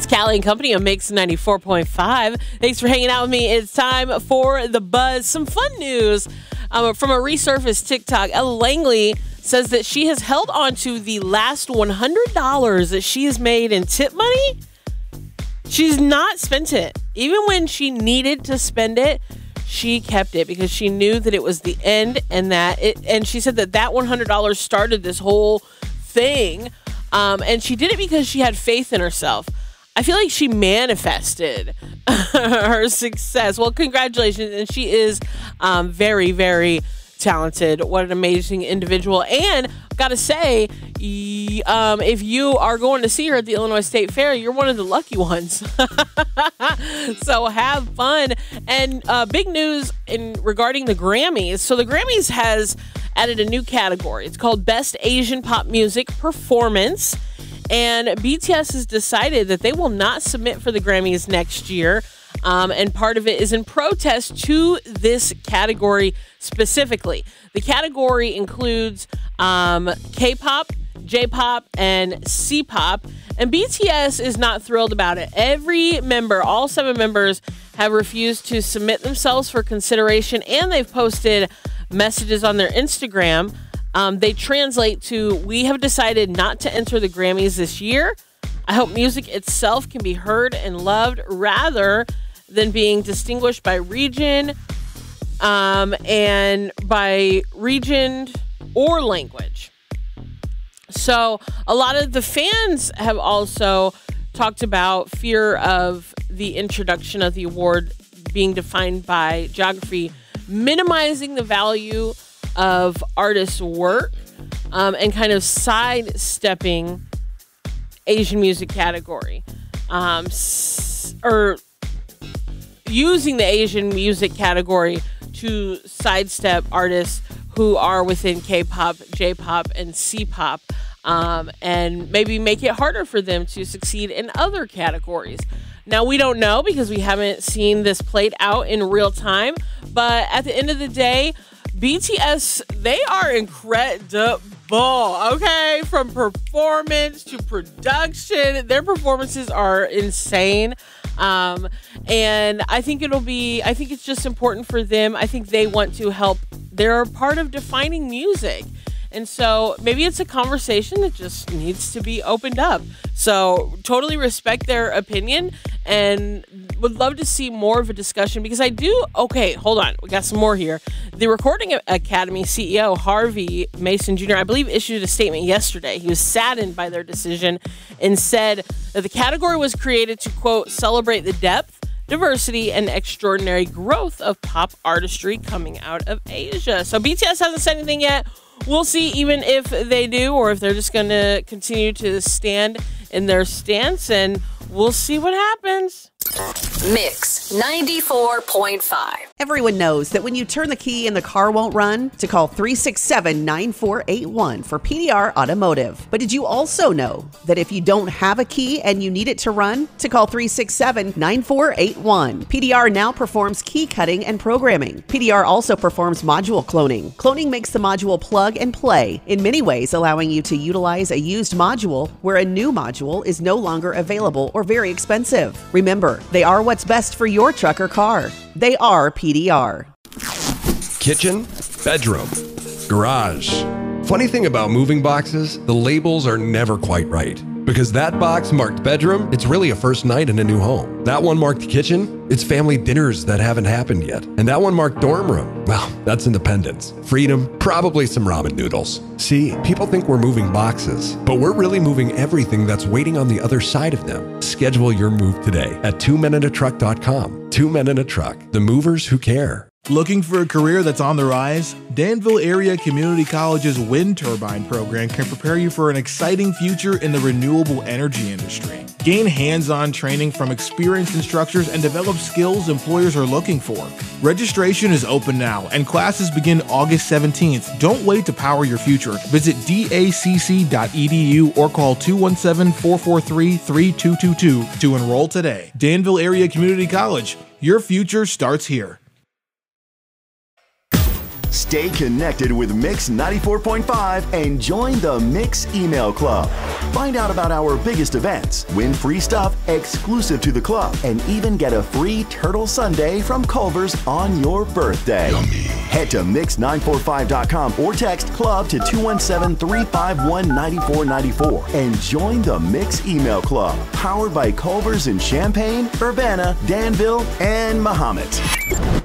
Callie and Company on Mix 94.5. Thanks for hanging out with me. It's time for The Buzz. Some fun news from a resurfaced TikTok. Ella Langley says that she has held on to the last $100 that she has made in tip money. She's not spent it. Even when she needed to spend it, she kept it because she knew that it was the end, and she said that $100 started this whole thing. And she did it because she had faith in herself. I feel like she manifested her success. Well, congratulations. And she is very, very talented. What an amazing individual. And gotta say, if you are going to see her at the Illinois State Fair, you're one of the lucky ones. So have fun. And big news regarding the Grammys. So the Grammys has added a new category. It's called Best Asian Pop Music Performance. And BTS has decided that they will not submit for the Grammys next year. And part of it is in protest to this category specifically. The category includes K-pop, J-pop, and C-pop. And BTS is not thrilled about it. Every member, all 7 members, have refused to submit themselves for consideration, and they've posted messages on their Instagram. They translate to, "We have decided not to enter the Grammys this year. I hope music itself can be heard and loved rather than being distinguished by region and by region or language." So a lot of the fans have also talked about fear of the introduction of the award being defined by geography, minimizing the value of artists' work, and kind of sidestepping Asian music category, or using the Asian music category to sidestep artists who are within K-pop, J-pop, and C-pop, and maybe make it harder for them to succeed in other categories. Now, we don't know because we haven't seen this played out in real time, but at the end of the day, BTS, they are incredible, okay? From performance to production, their performances are insane. And I think it's just important for them. I think they want to help. They're a part of defining music. And so maybe it's a conversation that just needs to be opened up. So totally respect their opinion and would love to see more of a discussion because okay, hold on. We got some more here. The Recording Academy CEO, Harvey Mason Jr., I believe issued a statement yesterday. He was saddened by their decision and said that the category was created to, quote, celebrate the depth, diversity, and extraordinary growth of pop artistry coming out of Asia. So BTS hasn't said anything yet. We'll see even if they do or if they're just going to continue to stand in their stance, and we'll see what happens. Mix 94.5. Everyone knows that when you turn the key and the car won't run, to call 367-9481 for PDR Automotive. But did you also know that if you don't have a key and you need it to run, to call 367-9481. PDR now performs key cutting and programming. PDR also performs module cloning. Cloning makes the module plug and play, in many ways allowing you to utilize a used module where a new module is no longer available or very expensive. Remember, they are what's best for your truck or car. They are PDR. Kitchen, bedroom, garage. Funny thing about moving boxes, the labels are never quite right. Because that box marked bedroom, it's really a first night in a new home. That one marked kitchen, it's family dinners that haven't happened yet. And that one marked dorm room, well, that's independence. Freedom, probably some ramen noodles. See, people think we're moving boxes, but we're really moving everything that's waiting on the other side of them. Schedule your move today at 2meninatruck.com. 2 Men in a Truck, the movers who care. Looking for a career that's on the rise? Danville Area Community College's wind turbine program can prepare you for an exciting future in the renewable energy industry. Gain hands-on training from experienced instructors and develop skills employers are looking for. Registration is open now and classes begin August 17th. Don't wait to power your future. Visit dacc.edu or call 217-443-3222 to enroll today. Danville Area Community College. Your future starts here. Stay connected with Mix 94.5 and join the Mix Email Club. Find out about our biggest events, win free stuff exclusive to the club, and even get a free turtle sundae from Culver's on your birthday. Head to mix945.com or text club to 217-351-9494 and join the Mix Email Club, powered by Culver's in Champaign, Urbana, Danville, and Mahomet.